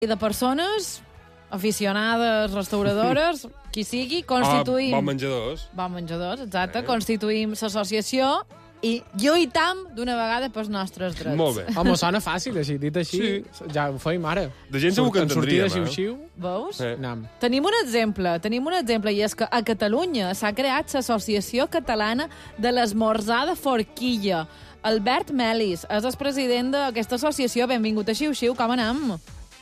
de persones, aficionades, restauradores, qui sigui, constituïm... Bon menjadors. Bon menjadors, exacte. Constituïm l'associació i lluitam d'una vegada pels nostres drets. Molt bé. Home, sona fàcil, així. Dit així, Sí. ja ho feim ara. De gent segur que entendríem, sortir de xiu-xiu, Veus? Sí. anem. Tenim un exemple, i és que a Catalunya s'ha creat l'Associació Catalana de l'Esmorzar de Forquilla. Albert Melis és el president d'aquesta associació. Benvingut a Xiu-Xiu, com anem?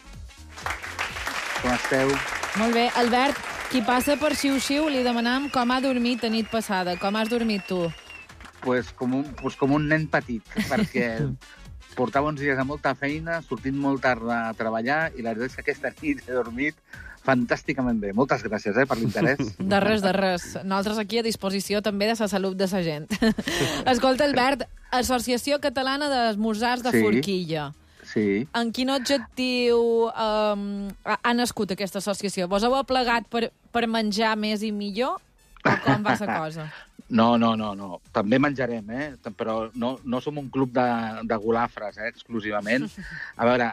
Com esteu? Molt bé. Albert, qui passa per Xiu-Xiu li demanam com ha dormit la nit passada. Com has dormit tu? Pues com un nen petit, perquè portava uns dies de molta feina, sortint molt tard a treballar, i la veritat és que aquesta nit he dormit fantàsticament bé. Moltes gràcies per l'interès. De res. Nosaltres aquí a disposició també de la salut de la gent. Escolta, Albert, Associació Catalana d'Esmorzars de Forquilla. Sí. En quin objectiu ha nascut aquesta associació? Vos heu aplegat per menjar més i millor? O com va la cosa? No. També menjarem, però no som un club de golafres, exclusivament. A veure,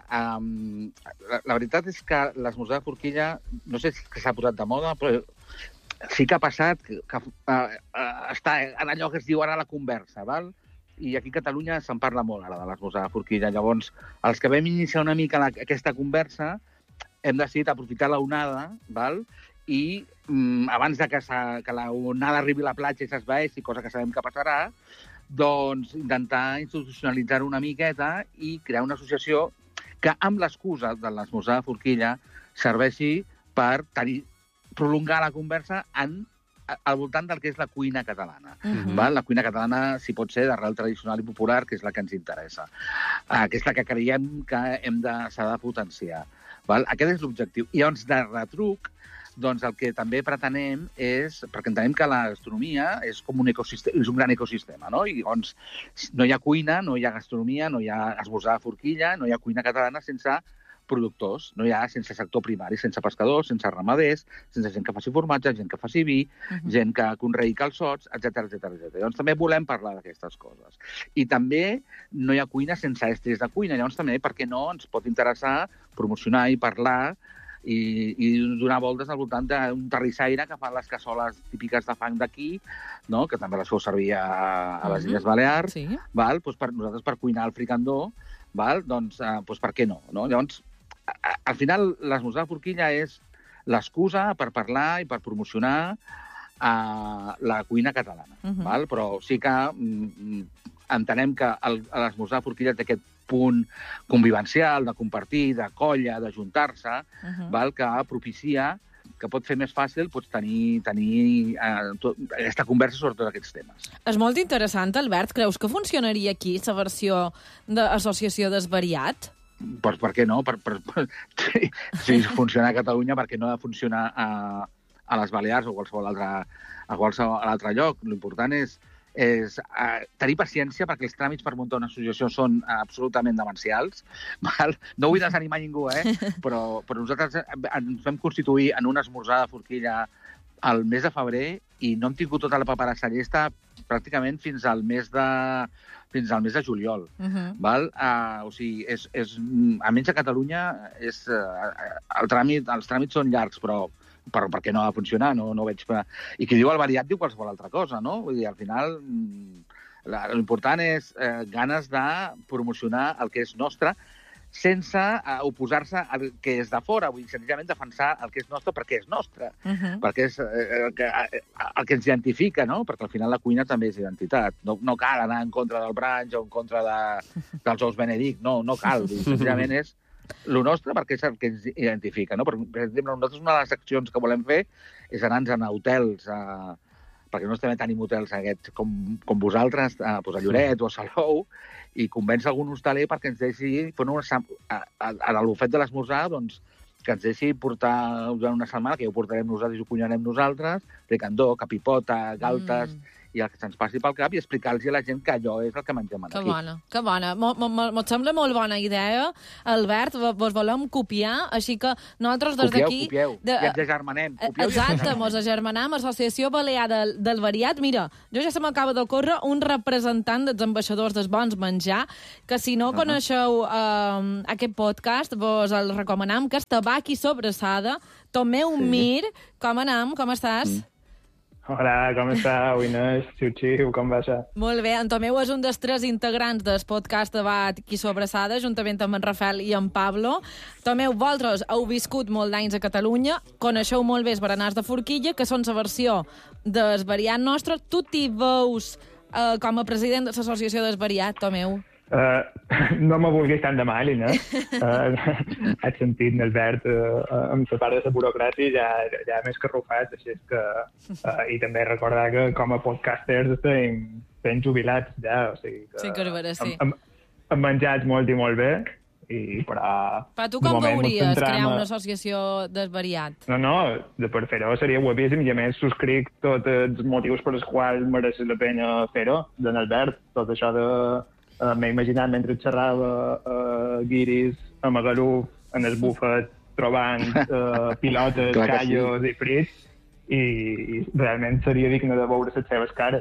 la veritat és que l'esmorzar de forquilla, no sé si s'ha posat de moda, però sí que ha passat que està en allò que es diu ara la conversa, val? I aquí a Catalunya se'n parla molt ara de l'esmorzar de forquilla. Llavors, els que vam iniciar una mica aquesta conversa, hem decidit aprofitar l'onada, val? I abans de que la onada arribi a la platja i s'esvaeixi, cosa que sabem que passarà, doncs intentar institucionalitzar-ho una miqueta i crear una associació que, amb l'excusa de l'esmorzar de forquilla, serveixi per prolongar la conversa al voltant del que és la cuina catalana. Val? La cuina catalana, si pot ser, d'arrel tradicional i popular, que és la que ens interessa, que és la que creiem que s'ha de potenciar. Val? Aquest és l'objectiu. I llavors, de retruc, doncs el que també pretenem és, perquè entenem que la gastronomia és com un ecosistema, és un gran ecosistema, no? I llavors no hi ha cuina, no hi ha gastronomia, no hi ha esmorzar de forquilla, no hi ha cuina catalana sense productors, no hi ha sense sector primari, sense pescadors, sense ramaders, sense gent que faci formatge, gent que faci vi, gent que conreï calçots, etc. Llavors també volem parlar d'aquestes coses. I també no hi ha cuina sense estris de cuina, llavors també, per què no, ens pot interessar promocionar i parlar i donar voltes al voltant d'un terrissaire que fan les cassoles típiques de fang d'aquí, no? Que també les feu servir a les Illes Balears, Sí. val? Doncs nosaltres per cuinar el fricandó, val? Doncs per què no? Llavors, al final, l'esmorzar de forquilla és l'excusa per parlar i per promocionar la cuina catalana, val? Però sí que entenem que l'esmorzar de forquilla té aquest punt convivencial, de compartir, de colla, d'ajuntar-se, que propicia, que pot fer més fàcil tenir aquesta conversa sobre tots aquests temes. És molt interessant, Albert. Creus que funcionaria aquí la versió d'associació desvariat? Doncs per què no? Si funciona a Catalunya, per què no ha de funcionar a les Balears o a qualsevol altre lloc? L'important és tenir paciència, perquè els tràmits per muntar una associació són absolutament demencials. No vull desanimar ningú, però nosaltres ens vam constituir en un esmorzar de forquilla al mes de febrer i no hem tingut tota la paperassa llesta pràcticament fins al mes de juliol. O sigui, almenys a Catalunya els tràmits són llargs, però per què no ha de funcionar? No veig... I qui diu el variat diu qualsevol altra cosa, no? Vull dir, al final, l'important és ganes de promocionar el que és nostre sense oposar-se al que és de fora, vull dir, senzillament defensar el que és nostre perquè és nostre, perquè és el que ens identifica, no? Perquè al final la cuina també és identitat. No cal anar en contra del brunch o en contra dels ous Benedict, no cal. Senzillament és el nostre perquè és el que ens identifica, no? Per exemple, nosaltres una de les accions que volem fer és anar-nos a hotels, perquè nosaltres també tenim hotels com vosaltres, a Lloret o a Salou, i convèncer algun hostaler perquè ens deixi a l'ofet de l'esmorzar, doncs, que ens deixi portar durant una setmana, que ja ho portarem nosaltres i ho cuinarem nosaltres, fricandó, capipota, galtes i el que se'ns passi pel cap i explicar-los a la gent que allò és el que mengem aquí. Que bona. Mos sembla molt bona idea, Albert, vos volem copiar, així que nosaltres des d'aquí... Copieu, i ens agermanem. Exacte, mos agermanem, Associació Balear del Variat. Mira, jo ja se m'acaba d'ocórrer un representant dels ambaixadors del bons menjar, que si no coneixeu aquest podcast, vos el recomanem, que és Tabac i Sobrassada. Tomeu Mir, com anem? Com estàs? Hola, com estàu, Inés? Xiu, com va ser? Molt bé, en Tomeu és un dels 3 integrants del podcast Tabac i Sobrassada, juntament amb en Rafael i en Pablo. Tomeu, vosaltres heu viscut molt d'anys a Catalunya, coneixeu molt bé els berenars de forquilla, que són la versió del variat nostre. Tu t'hi veus com a president de l'Associació del Variat, Tomeu? No me vulguis tant de mal, Inés. Has sentit l'Albert amb la part de la burocràcia ja més que arrufat, així és que... I també recordar que com a podcasters estem jubilats ja, o sigui que... Sí, que és vera, sí. Hem menjat molt i molt bé, però... Però tu com veuries crear una associació del variat? No, per fer-ho seria guapíssim i a més subscric tots els motius per els quals mereix la pena fer-ho, d'en Albert, tot això de... M'he imaginat mentre xerrava guiris a Magaluf, en el bufet, trobant pilotes, callos i frits, i realment seria digne de veure les seves cares.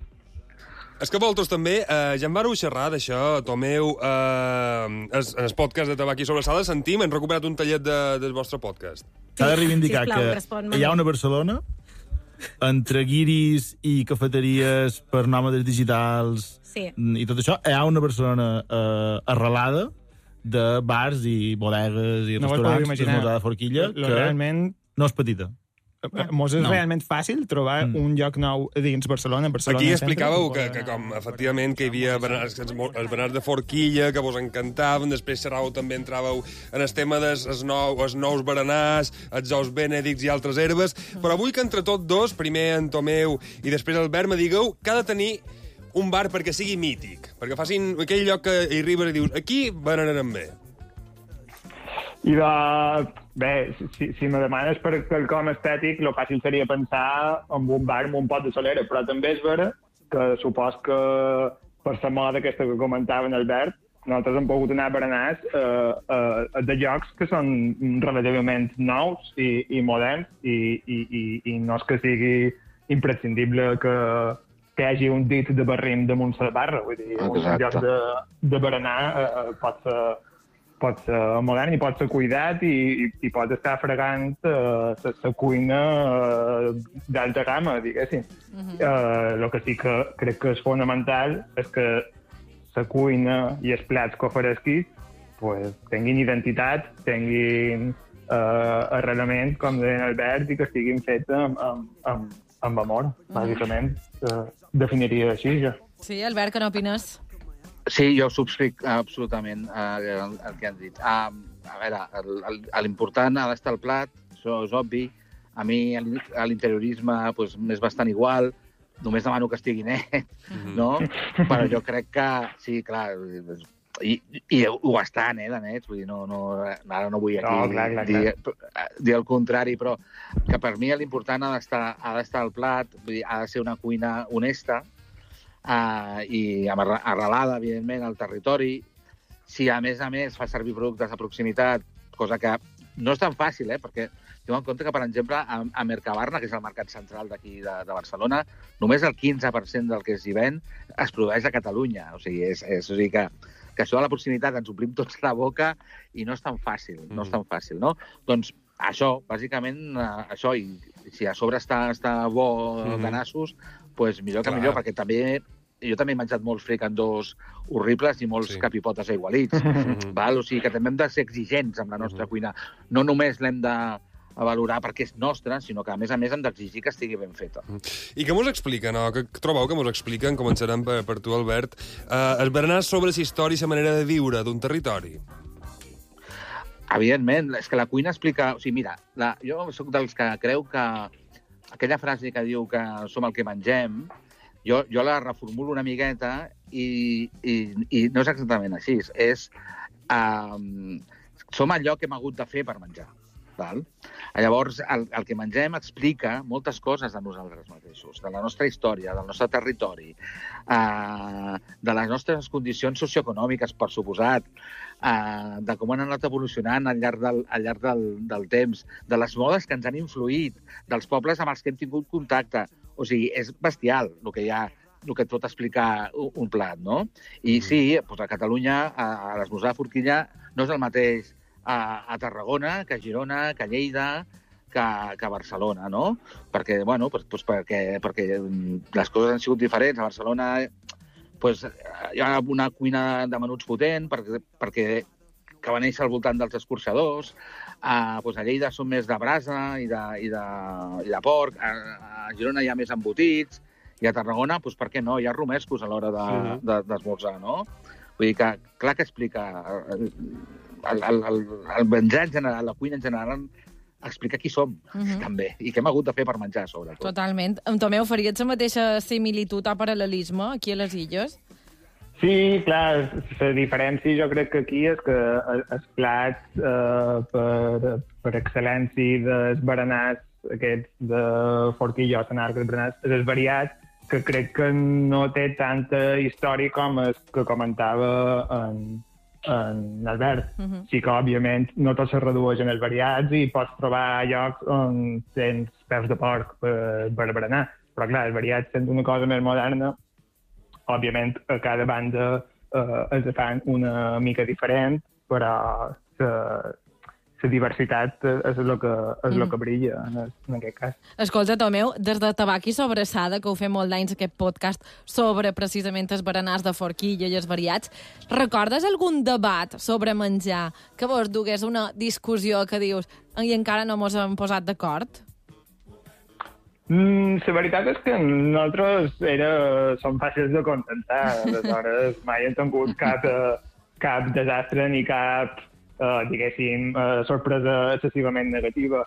És que vosaltres també, ja en vareu xerrar d'això, Tomeu, en el podcast de Tabac i Sobrassada, sentim, hem recuperat un tallet del vostre podcast. S'ha de reivindicar que hi ha una Barcelona entre guiris i cafeteries per nòmades digitals i tot això, hi ha una Barcelona arrelada de bars i bodegues i restaurants de forquilla que realment no és petita. Mos és realment fàcil trobar un lloc nou dins Barcelona. Aquí explicàveu que com, efectivament, que hi havia els berenars de forquilla, que vos encantaven, després xerràveu també, entràveu en el tema dels nous berenars, els ous benedicts i altres herbes, però vull que entre tots dos, primer en Tomeu i després Albert, me digueu que ha de tenir un bar perquè sigui mític, perquè facin aquell lloc que hi arribes i dius, aquí berenarem bé. I bé, si me demanes per quelcom estètic, el fàcil seria pensar en un bar amb un pot de solera, però també és vera que supos que per la moda aquesta que comentava en Albert, nosaltres hem pogut anar a berenars de llocs que són relativament nous i moderns i no és que sigui imprescindible que hi hagi un dit de barrim damunt la barra. Vull dir, un lloc de berenar pot ser modern i pot ser cuidat i pot estar fregant la cuina d'alta gamma, diguéssim. El que sí que crec que és fonamental és que la cuina i els plats que oferesquis tinguin identitat, tinguin arrelament, com deia Albert, i que estiguin fets amb amor, bàsicament. Definiria així, jo. Sí, Albert, què n'opines? Sí, jo subscric absolutament el que han dit. A veure, l'important ha d'estar al plat, això és obvi. A mi l'interiorisme m'és bastant igual, només demano que estigui net, no? Però jo crec que, sí, clar, i ho estan, de nets, vull dir, ara no vull aquí dir el contrari, però que per mi l'important ha d'estar al plat, vull dir, ha de ser una cuina honesta, i arrelada, evidentment, al territori. Si, a més fa servir productes de proximitat, cosa que no és tan fàcil, perquè tinc en compte que, per exemple, a Mercabarna, que és el mercat central d'aquí de Barcelona, només el 15% del que s'hi ven es produeix a Catalunya. O sigui, que això de la proximitat ens omplim tots la boca i no és tan fàcil, no? Doncs això, bàsicament, això, i si a sobre està bo de nassos, doncs millor que millor, perquè jo també he menjat molts fricandós horribles i molts capipotes aigualits. O sigui que també hem de ser exigents amb la nostra cuina. No només l'hem de valorar perquè és nostra, sinó que, a més hem d'exigir que estigui ben feta. I què mos expliquen, o què trobeu que mos expliquen, començarem per tu, Albert, els berenars sobre la història i la manera de viure d'un territori? Evidentment, és que la cuina explica... O sigui, mira, jo soc dels que creu que aquella frase que diu que som el que mengem, jo la reformulo una miqueta i no és exactament així. Som allò que hem hagut de fer per menjar. Val? Llavors, el que mengem explica moltes coses de nosaltres mateixos, de la nostra història, del nostre territori, de les nostres condicions socioeconòmiques, per suposat, de com han anat evolucionant al llarg del temps, de les modes que ens han influït, dels pobles amb els que hem tingut contacte. O sigui, és bestial el que et pot explicar un plat, no? I sí, doncs a Catalunya, a l'Esmorzar de Forquilla, no és el mateix a Tarragona, que a Girona, que a Lleida, que a Barcelona, no? Perquè, bueno, perquè les coses han sigut diferents. A Barcelona hi ha una cuina de menuts potent, perquè que va néixer al voltant dels escorxadors. A Lleida són més de brasa i de porc. A Girona hi ha més embotits. I a Tarragona, per què no? Hi ha romescos a l'hora d'esmorzar, no? Vull dir que, clar que explica... El menjar en general, la cuina en general, explica qui som, també, i què hem hagut de fer per menjar, sobretot. Totalment. Tomeu, faries la mateixa similitud o paral·lelisme aquí a les illes? Sí, clar, la diferència jo crec que aquí és que els plats per excel·lència dels berenars aquests de Forquilla o Senarc dels berenars, és el variat, que crec que no té tanta història com el que comentava en Albert. Sí que, òbviament, no tot se redueix en els variats i pots trobar llocs on tens peus de porc per berenar. Però, clar, els variats, sent una cosa més moderna, òbviament, a cada banda els fan una mica diferent, però la diversitat és el que brilla en aquest cas. Escolta, Tomeu, des de Tabac i Sobrassada, que ho fem molt d'anys, aquest podcast sobre precisament els berenars de Forquilla i els variats, recordes algun debat sobre menjar que vos dugués una discussió que dius i encara no mos hem posat d'acord? La veritat és que nosaltres som fàcils de contentar, aleshores mai hem tingut cap desastre ni cap diguéssim, sorpresa excessivament negativa.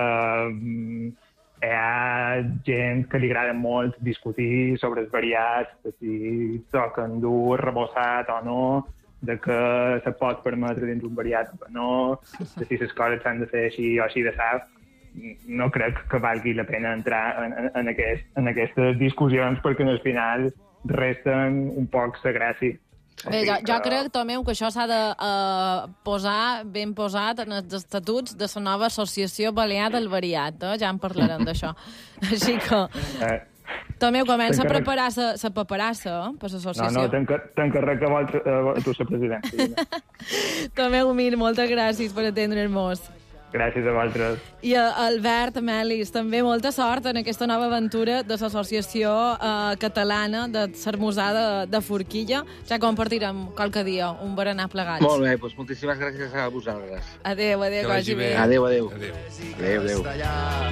Hi ha gent que li agrada molt discutir sobre els variats, de si toquen dur rebossat o no, de que se pot permetre dins un variat o no, de si les coses s'han de fer així o així de sap. No crec que valgui la pena entrar en aquestes discussions perquè al final resten un poc la gràcia. Bé, jo crec, Tomeu, que això s'ha de posar ben posat en els estatuts de la nova Associació Balear del Variat. Ja en parlarem d'això. Així que... Tomeu, comença a preparar la paperassa per l'associació. No, t'encarrec que vols tu la presidència. Tomeu Mir, moltes gràcies per atendre'ns. Gràcies a vosaltres. I Albert, Melis, també molta sort en aquesta nova aventura de l'Associació Catalana de Sermosar de Forquilla. Ja compartirem qualque dia un berenar plegats. Molt bé, doncs moltíssimes gràcies a vosaltres. Adéu, que vagi bé. Adéu.